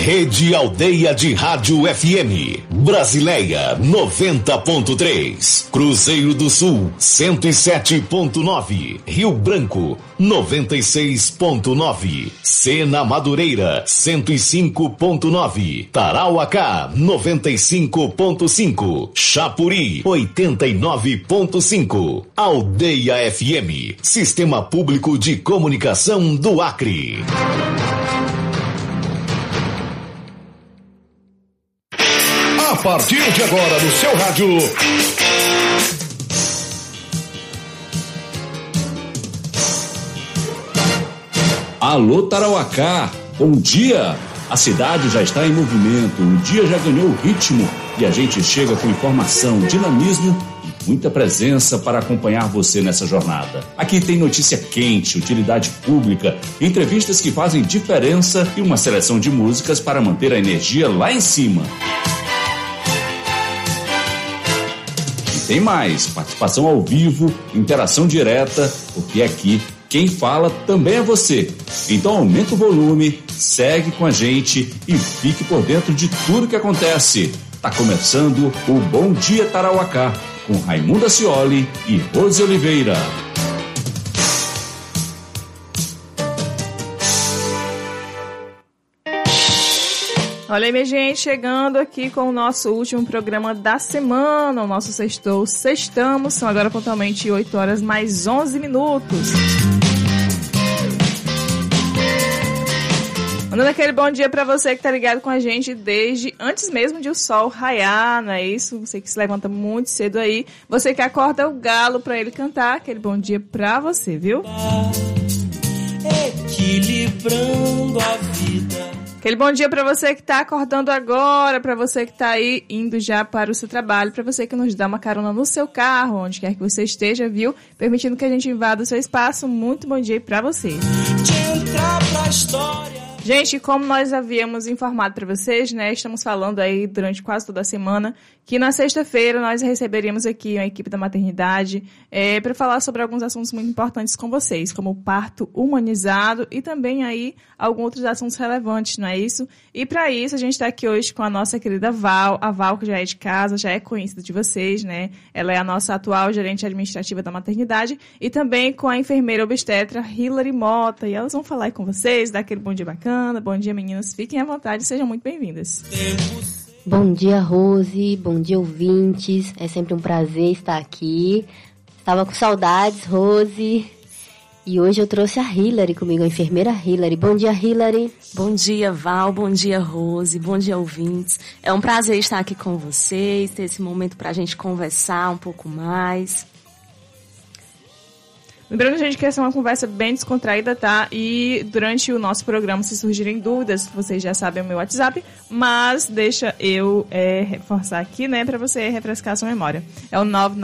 Rede Aldeia de Rádio FM, Brasileia 90.3, Cruzeiro do Sul 107.9, Rio Branco 96.9, Sena Madureira 105.9, Tarauacá 95.5, Chapuri 89.5, Aldeia FM, Sistema Público de Comunicação do Acre. A partir de agora no seu rádio, alô Tarauacá, bom dia! A cidade já está em movimento, o dia já ganhou ritmo e a gente chega com informação, dinamismo e muita presença para acompanhar você nessa jornada. Aqui tem notícia quente, utilidade pública, entrevistas que fazem diferença e uma seleção de músicas para manter a energia lá em cima. E tem mais, participação ao vivo, interação direta, porque aqui quem fala também é você. Então aumenta o volume, segue com a gente e fique por dentro de tudo que acontece. Tá começando o Bom Dia Tarauacá, com Raimunda Cioli e Rose Oliveira. Olha aí, minha gente, chegando aqui com o nosso último programa da semana, o nosso Sextamos, são agora pontualmente 8 horas mais 11 minutos. Mandando aquele bom dia pra você que tá ligado com a gente desde antes mesmo de o sol raiar, não é isso? Você que se levanta muito cedo aí, você que acorda o galo pra ele cantar, aquele bom dia pra você, viu? Equilibrando a vida. Aquele bom dia para você que está acordando agora, para você que está aí indo já para o seu trabalho, para você que nos dá uma carona no seu carro, onde quer que você esteja, viu? Permitindo que a gente invada o seu espaço. Muito bom dia para você. Gente, como nós havíamos informado para vocês, né? Estamos falando aí durante quase toda a semana que na sexta-feira nós receberíamos aqui uma equipe da maternidade para falar sobre alguns assuntos muito importantes com vocês, como o parto humanizado e também aí alguns outros assuntos relevantes, não é isso? E para isso a gente está aqui hoje com a nossa querida Val, a Val que já é de casa, já é conhecida de vocês, né? Ela é a nossa atual gerente administrativa da maternidade e também com a enfermeira obstetra Hilary Mota, e elas vão falar aí com vocês, dar aquele bom dia bacana. Bom dia, meninas, fiquem à vontade, sejam muito bem-vindas. Bom dia, Rose, bom dia, ouvintes, é sempre um prazer estar aqui. Estava com saudades, Rose, e hoje eu trouxe a Hilary comigo, a enfermeira Hilary. Bom dia, Hilary. Bom dia, Val, bom dia, Rose, bom dia, ouvintes. É um prazer estar aqui com vocês, ter esse momento para a gente conversar um pouco mais. Lembrando, gente, que essa é uma conversa bem descontraída, tá? E durante o nosso programa, se surgirem dúvidas, vocês já sabem o meu WhatsApp, mas deixa eu reforçar aqui, né, pra você refrescar a sua memória. É o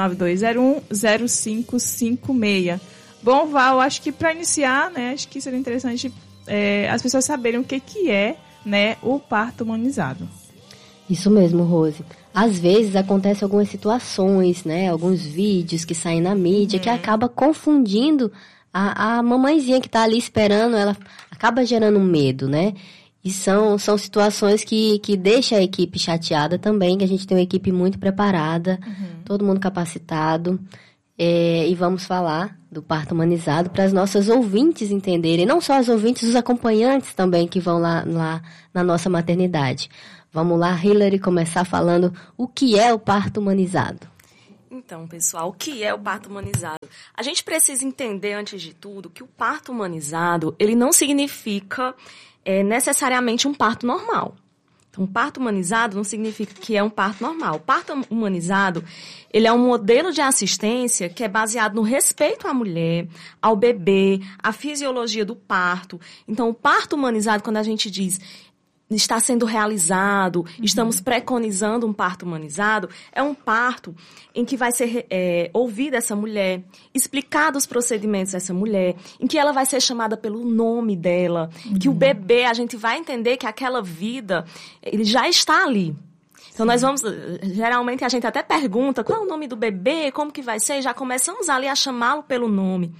992010556. Bom, Val, acho que pra iniciar, né, acho que seria interessante as pessoas saberem o que é, né, o parto humanizado. Isso mesmo, Rose. Às vezes acontecem algumas situações, né? Alguns vídeos que saem na mídia que acaba confundindo a mamãezinha que está ali esperando, ela acaba gerando medo, né? E são situações que deixam a equipe chateada também, que a gente tem uma equipe muito preparada, todo mundo capacitado. E vamos falar do parto humanizado para as nossas ouvintes entenderem, não só as ouvintes, os acompanhantes também que vão lá na nossa maternidade. Vamos lá, Hilary, começar falando o que é o parto humanizado. Então, pessoal, o que é o parto humanizado? A gente precisa entender, antes de tudo, que o parto humanizado, ele não significa necessariamente um parto normal. Então, parto humanizado não significa que é um parto normal. O parto humanizado, ele é um modelo de assistência que é baseado no respeito à mulher, ao bebê, à fisiologia do parto. Então, o parto humanizado, quando a gente diz está sendo realizado, estamos preconizando um parto humanizado, é um parto em que vai ser ouvida essa mulher, explicado os procedimentos dessa mulher, em que ela vai ser chamada pelo nome dela, que o bebê, a gente vai entender que aquela vida, ele já está ali. Então, nós vamos, geralmente a gente até pergunta qual é o nome do bebê, como que vai ser, e já começamos ali a chamá-lo pelo nome.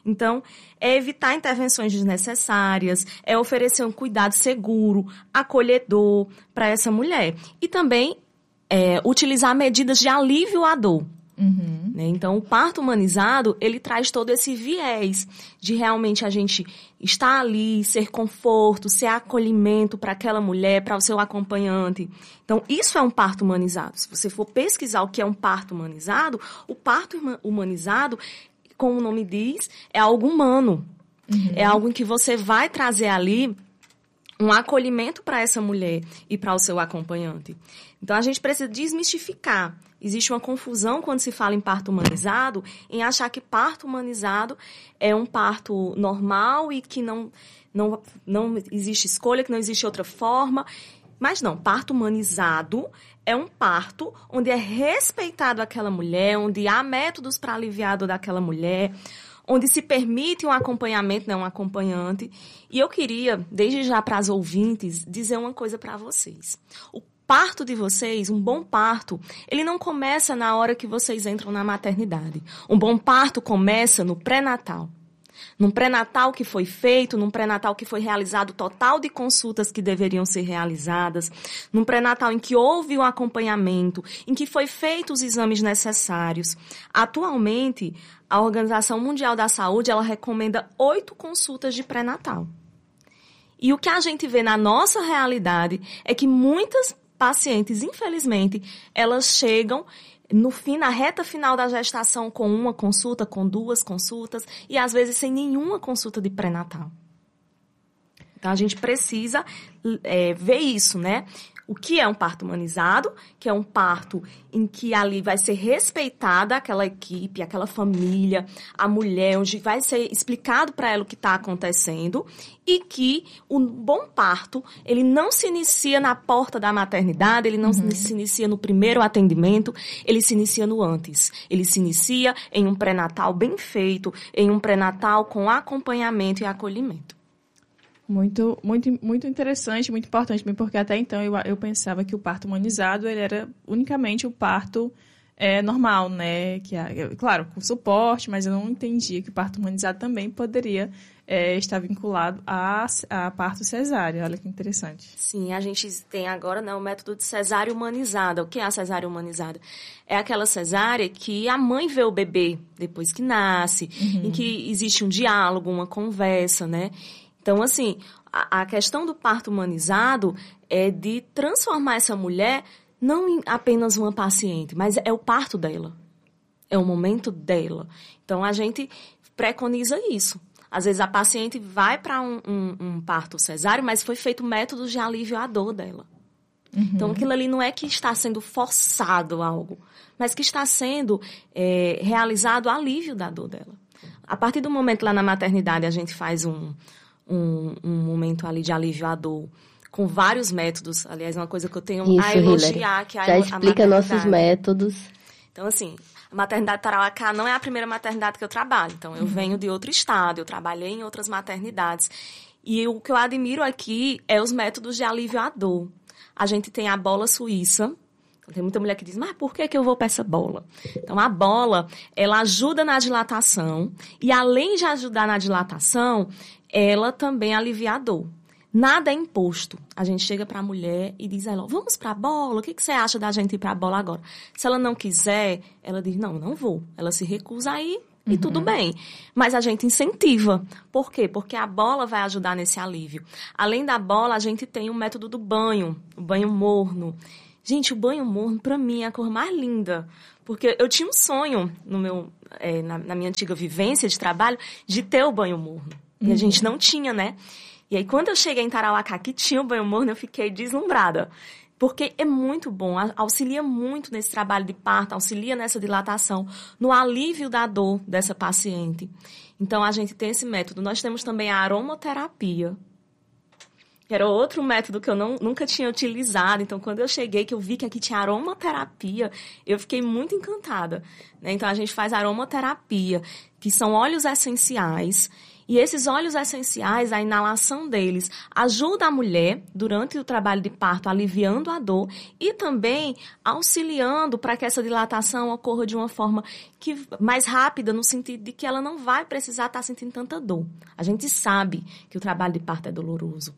Então, é evitar intervenções desnecessárias, é oferecer um cuidado seguro, acolhedor para essa mulher. E também utilizar medidas de alívio à dor. Uhum. Então, o parto humanizado, ele traz todo esse viés de realmente a gente estar ali, ser conforto, ser acolhimento para aquela mulher, para o seu acompanhante. Então, isso é um parto humanizado. Se você for pesquisar o que é um parto humanizado, o parto humanizado, como o nome diz, é algo humano. Uhum. É algo em que você vai trazer ali um acolhimento para essa mulher e para o seu acompanhante. Então, a gente precisa desmistificar. Existe uma confusão quando se fala em parto humanizado, em achar que parto humanizado é um parto normal e que não existe escolha, que não existe outra forma. Mas não, parto humanizado é um parto onde é respeitado aquela mulher, onde há métodos para aliviar a dor daquela mulher, onde se permite um acompanhamento, não um acompanhante. E eu queria, desde já para as ouvintes, dizer uma coisa para vocês. O parto de vocês, um bom parto, ele não começa na hora que vocês entram na maternidade. Um bom parto começa no pré-natal. Num pré-natal que foi feito, num pré-natal que foi realizado o total de consultas que deveriam ser realizadas, num pré-natal em que houve um acompanhamento, em que foi feito os exames necessários. Atualmente, a Organização Mundial da Saúde, ela recomenda 8 consultas de pré-natal. E o que a gente vê na nossa realidade é que muitas pacientes, infelizmente, elas chegam na reta final da gestação com uma consulta, com 2 consultas e às vezes sem nenhuma consulta de pré-natal. Então, a gente precisa ver isso, né? O que é um parto humanizado, que é um parto em que ali vai ser respeitada aquela equipe, aquela família, a mulher, onde vai ser explicado para ela o que está acontecendo e que o bom parto, ele não se inicia na porta da maternidade, ele não se inicia no primeiro atendimento, ele se inicia no antes. Ele se inicia em um pré-natal bem feito, em um pré-natal com acompanhamento e acolhimento. Muito, muito, muito interessante, muito importante, porque até então eu pensava que o parto humanizado ele era unicamente o parto normal, né? Claro, com suporte, mas eu não entendia que o parto humanizado também poderia estar vinculado a parto cesárea. Olha que interessante. Sim, a gente tem agora, né, o método de cesárea humanizada. O que é a cesárea humanizada? É aquela cesárea que a mãe vê o bebê depois que nasce, em que existe um diálogo, uma conversa, né? Então, assim, a questão do parto humanizado é de transformar essa mulher não em apenas uma paciente, mas é o parto dela. É o momento dela. Então, a gente preconiza isso. Às vezes, a paciente vai para um parto cesáreo, mas foi feito métodos de alívio à dor dela. Então, aquilo ali não é que está sendo forçado algo, mas que está sendo realizado o alívio da dor dela. A partir do momento lá na maternidade, a gente faz um momento ali de alívio à dor, com vários métodos. Aliás, é uma coisa que eu tenho a elogiar. Que já explica nossos métodos. Então, assim, a maternidade Tarauacá não é a primeira maternidade que eu trabalho. Então, eu venho de outro estado, eu trabalhei em outras maternidades. E o que eu admiro aqui é os métodos de alívio à dor. A gente tem a bola suíça. Tem muita mulher que diz, mas por que eu vou para essa bola? Então, a bola, ela ajuda na dilatação. E, além de ajudar na dilatação, ela também alivia a dor. Nada é imposto. A gente chega para a mulher e diz a ela, vamos para a bola? O que você acha da gente ir para a bola agora? Se ela não quiser, ela diz, não vou. Ela se recusa a ir e tudo bem. Mas a gente incentiva. Por quê? Porque a bola vai ajudar nesse alívio. Além da bola, a gente tem o método do banho, o banho morno. Gente, o banho morno, para mim, é a cor mais linda. Porque eu tinha um sonho na minha antiga vivência de trabalho de ter o banho morno. E a gente não tinha, né? E aí, quando eu cheguei em Tarauacá, que tinha o banho morno, eu fiquei deslumbrada. Porque é muito bom, auxilia muito nesse trabalho de parto, auxilia nessa dilatação, no alívio da dor dessa paciente. Então, a gente tem esse método. Nós temos também a aromaterapia, que era outro método que eu nunca tinha utilizado. Então, quando eu cheguei, que eu vi que aqui tinha aromaterapia, eu fiquei muito encantada, né? Então, a gente faz aromaterapia, que são óleos essenciais, E esses óleos essenciais, a inalação deles, ajuda a mulher, durante o trabalho de parto, aliviando a dor e também auxiliando para que essa dilatação ocorra de uma forma mais rápida, no sentido de que ela não vai precisar estar sentindo tanta dor. A gente sabe que o trabalho de parto é doloroso,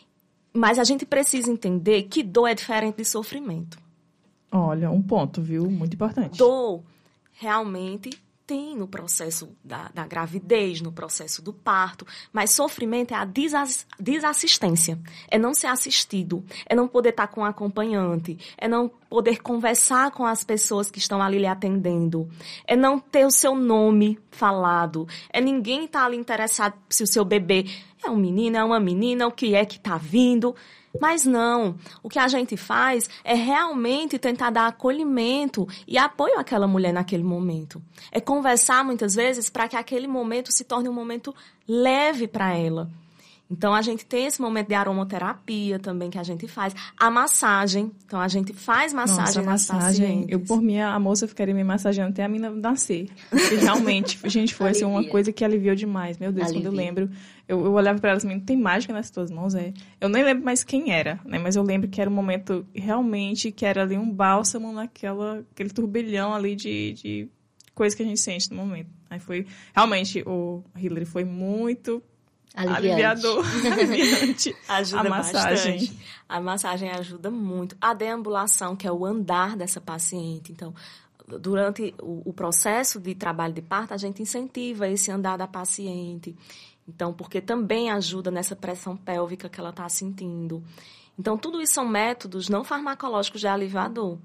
mas a gente precisa entender que dor é diferente de sofrimento. Olha, um ponto, viu? Muito importante. Dor realmente tem no processo da gravidez, no processo do parto, mas sofrimento é a desassistência. É não ser assistido, é não poder estar com um acompanhante, é não poder conversar com as pessoas que estão ali lhe atendendo, é não ter o seu nome falado, é ninguém estar ali interessado se o seu bebê é um menino, é uma menina, o que é que está vindo. Mas não, o que a gente faz é realmente tentar dar acolhimento e apoio àquela mulher naquele momento. É conversar muitas vezes para que aquele momento se torne um momento leve para ela. Então, a gente tem esse momento de aromaterapia também que a gente faz. A massagem, então a gente faz massagem nas pacientes. Eu, por mim, a moça ficaria me massageando até a menina nascer. Porque realmente, gente, foi assim, uma coisa que aliviou demais. Meu Deus, quando eu lembro, eu olhava para elas e tem mágica nas tuas mãos, é? Eu nem lembro mais quem era, né? Mas eu lembro que era um momento realmente que era ali um bálsamo aquele turbilhão ali de coisa que a gente sente no momento. Aí foi, realmente, o Hilary foi muito aliviador. Aliviante. Ajuda a massagem. Bastante. A massagem ajuda muito. A deambulação, que é o andar dessa paciente. Então, durante o processo de trabalho de parto, a gente incentiva esse andar da paciente. Então, porque também ajuda nessa pressão pélvica que ela está sentindo. Então, tudo isso são métodos não farmacológicos de alívio à dor.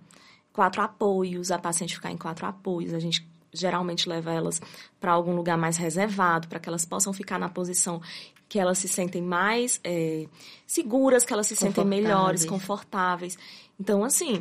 4 apoios, a paciente ficar em 4 apoios, a gente geralmente leva elas para algum lugar mais reservado, para que elas possam ficar na posição que elas se sentem mais seguras, que elas se sentem melhores, confortáveis. Então, assim,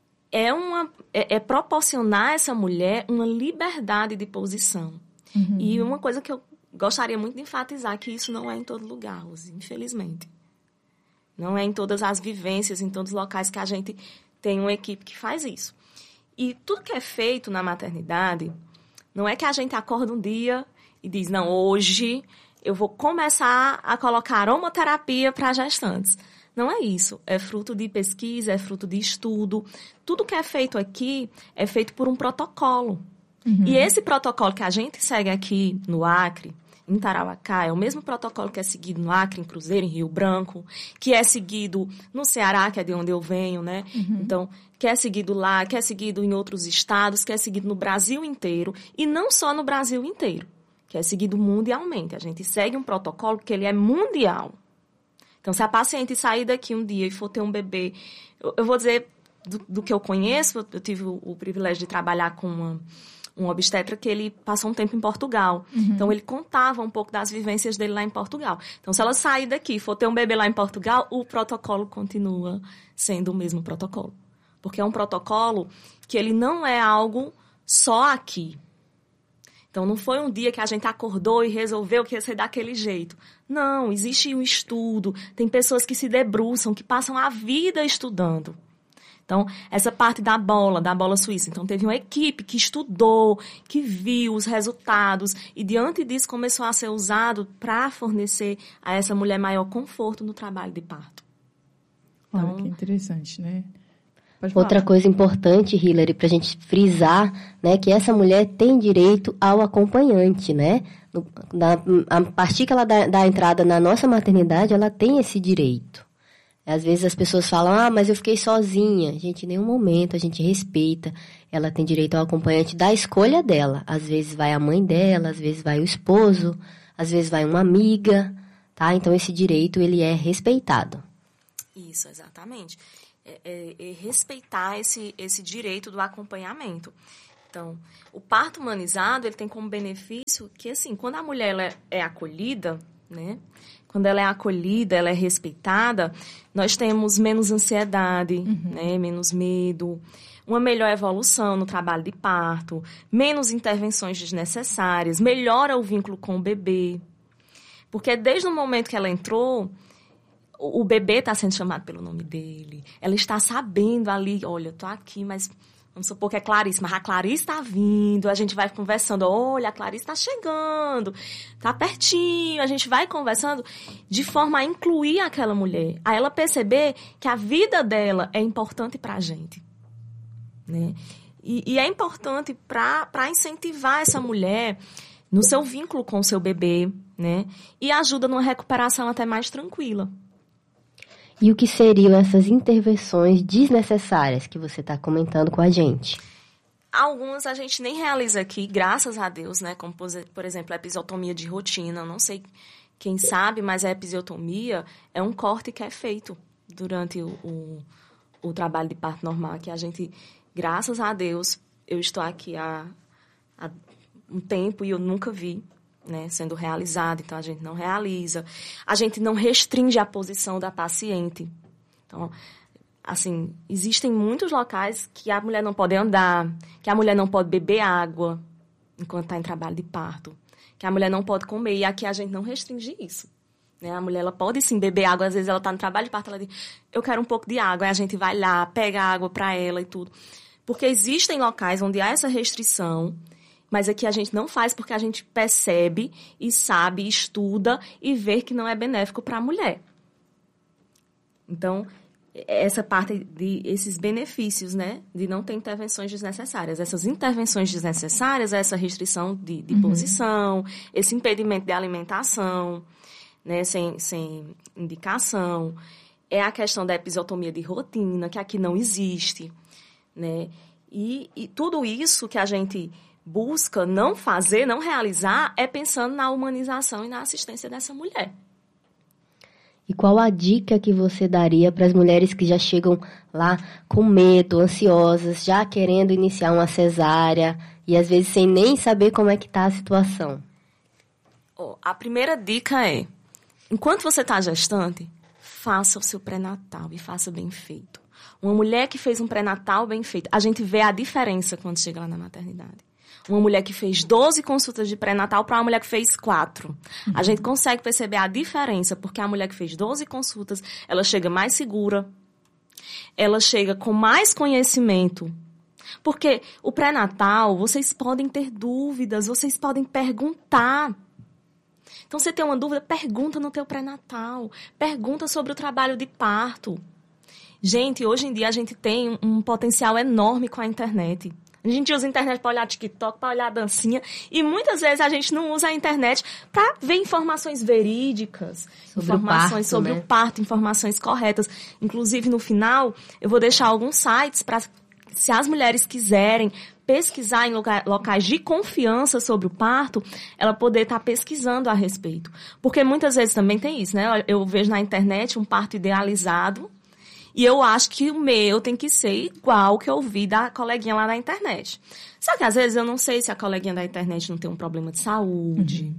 é proporcionar a essa mulher uma liberdade de posição. Uhum. E uma coisa que eu gostaria muito de enfatizar, que isso não é em todo lugar, Rose, infelizmente. Não é em todas as vivências, em todos os locais que a gente tem uma equipe que faz isso. E tudo que é feito na maternidade, não é que a gente acorda um dia e diz, não, hoje eu vou começar a colocar aromaterapia para gestantes. Não é isso. É fruto de pesquisa, é fruto de estudo. Tudo que é feito aqui é feito por um protocolo. Uhum. E esse protocolo que a gente segue aqui no Acre, em Tarauacá, é o mesmo protocolo que é seguido no Acre, em Cruzeiro, em Rio Branco, que é seguido no Ceará, que é de onde eu venho, né? Uhum. Então, que é seguido lá, que é seguido em outros estados, que é seguido no Brasil inteiro, e não só no Brasil inteiro, que é seguido mundialmente. A gente segue um protocolo que ele é mundial. Então, se a paciente sair daqui um dia e for ter um bebê, eu vou dizer do que eu conheço, eu tive o privilégio de trabalhar com um obstetra que ele passou um tempo em Portugal. Uhum. Então, ele contava um pouco das vivências dele lá em Portugal. Então, se ela sair daqui e for ter um bebê lá em Portugal, o protocolo continua sendo o mesmo protocolo. Porque é um protocolo que ele não é algo só aqui. Então, não foi um dia que a gente acordou e resolveu que ia ser daquele jeito. Não, existe um estudo, tem pessoas que se debruçam, que passam a vida estudando. Então, essa parte da bola suíça. Então, teve uma equipe que estudou, que viu os resultados e, diante disso, começou a ser usado para fornecer a essa mulher maior conforto no trabalho de parto. Então, olha que interessante, né? Outra coisa importante, Hilary, para a gente frisar, né, que essa mulher tem direito ao acompanhante, né? A partir que ela dá a entrada na nossa maternidade, ela tem esse direito. Às vezes as pessoas falam, mas eu fiquei sozinha. Gente, em nenhum momento a gente respeita. Ela tem direito ao acompanhante da escolha dela. Às vezes vai a mãe dela, às vezes vai o esposo, às vezes vai uma amiga, tá? Então esse direito, ele é respeitado. Isso, exatamente. É respeitar esse direito do acompanhamento. Então, o parto humanizado, ele tem como benefício que, assim, quando a mulher ela é acolhida, né? Quando ela é acolhida, ela é respeitada, nós temos menos ansiedade, né? Menos medo, uma melhor evolução no trabalho de parto, menos intervenções desnecessárias, melhora o vínculo com o bebê. Porque desde o momento que ela entrou, o bebê está sendo chamado pelo nome dele. Ela está sabendo ali, olha, eu estou aqui, mas Vamos supor que é Clarice, mas a Clarice está vindo, a gente vai conversando, olha, a Clarice está chegando, está pertinho, a gente vai conversando de forma a incluir aquela mulher, a ela perceber que a vida dela é importante para a gente, né? E é importante para incentivar essa mulher no seu vínculo com o seu bebê, né? E ajuda numa recuperação até mais tranquila. E o que seriam essas intervenções desnecessárias que você está comentando com a gente? Algumas a gente nem realiza aqui, graças a Deus, né? Como, por exemplo, a episiotomia de rotina. Eu não sei quem sabe, mas a episiotomia é um corte que é feito durante o trabalho de parto normal. Que a gente, graças a Deus, eu estou aqui há um tempo e eu nunca vi, né, sendo realizado, então a gente não realiza. A gente não restringe a posição da paciente. Então, assim, existem muitos locais que a mulher não pode andar, que a mulher não pode beber água enquanto está em trabalho de parto, que a mulher não pode comer, e aqui a gente não restringe isso. Né? A mulher ela pode sim beber água, às vezes ela está no trabalho de parto, ela diz, eu quero um pouco de água, aí a gente vai lá, pega água para ela e tudo. Porque existem locais onde há essa restrição, mas aqui a gente não faz porque a gente percebe e sabe, estuda e vê que não é benéfico para a mulher. Então, essa parte esses benefícios, né, de não ter intervenções desnecessárias. Essas intervenções desnecessárias, essa restrição de posição, esse impedimento de alimentação, né, sem indicação, é a questão da episiotomia de rotina, que aqui não existe, né, e tudo isso que a gente busca não fazer, não realizar, é pensando na humanização e na assistência dessa mulher. E qual a dica que você daria para as mulheres que já chegam lá com medo, ansiosas, já querendo iniciar uma cesárea e às vezes sem nem saber como é que está a situação? A primeira dica é, enquanto você está gestante, faça o seu pré-natal e faça bem feito. Uma mulher que fez um pré-natal bem feito, a gente vê a diferença quando chega lá na maternidade. Uma mulher que fez 12 consultas de pré-natal para uma mulher que fez 4. A gente consegue perceber a diferença, porque a mulher que fez 12 consultas, ela chega mais segura, ela chega com mais conhecimento. Porque o pré-natal, vocês podem ter dúvidas, vocês podem perguntar. Então, você tem uma dúvida, pergunta no teu pré-natal, pergunta sobre o trabalho de parto. Gente, hoje em dia a gente tem um potencial enorme com a internet. A gente usa a internet para olhar TikTok, para olhar a dancinha, e muitas vezes a gente não usa a internet para ver informações verídicas, informações sobre o parto, informações corretas. Inclusive, no final, eu vou deixar alguns sites para, se as mulheres quiserem pesquisar em locais de confiança sobre o parto, ela poder estar pesquisando a respeito. Porque muitas vezes também tem isso, né? Eu vejo na internet um parto idealizado, e eu acho que o meu tem que ser igual que eu vi da coleguinha lá na internet. Só que às vezes eu não sei se a coleguinha da internet não tem um problema de saúde.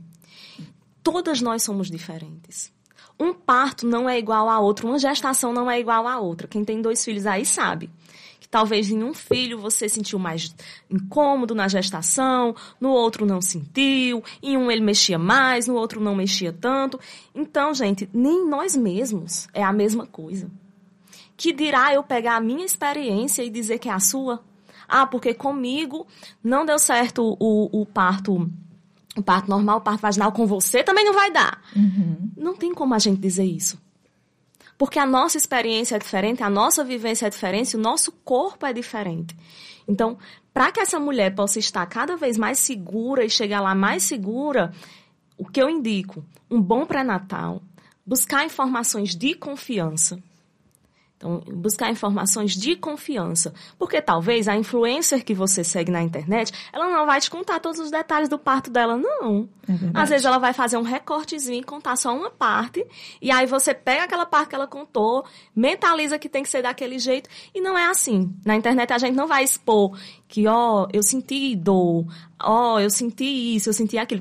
Todas nós somos diferentes. Um parto não é igual a outro, uma gestação não é igual a outra. Quem tem 2 filhos aí sabe. Que talvez em um filho você sentiu mais incômodo na gestação, no outro não sentiu, em um ele mexia mais, no outro não mexia tanto. Então, gente, nem nós mesmos é a mesma coisa. Que dirá eu pegar a minha experiência e dizer que é a sua? Ah, porque comigo não deu certo o parto normal, o parto vaginal, com você também não vai dar. Não tem como a gente dizer isso. Porque a nossa experiência é diferente, a nossa vivência é diferente, o nosso corpo é diferente. Então, para que essa mulher possa estar cada vez mais segura e chegar lá mais segura, o que eu indico? Um bom pré-natal, buscar informações de confiança. Então, buscar informações de confiança. Porque talvez a influencer que você segue na internet, ela não vai te contar todos os detalhes do parto dela, não. Às vezes ela vai fazer um recortezinho e contar só uma parte, e aí você pega aquela parte que ela contou, mentaliza que tem que ser daquele jeito, e não é assim. Na internet a gente não vai expor que, eu senti dor, eu senti isso, eu senti aquilo.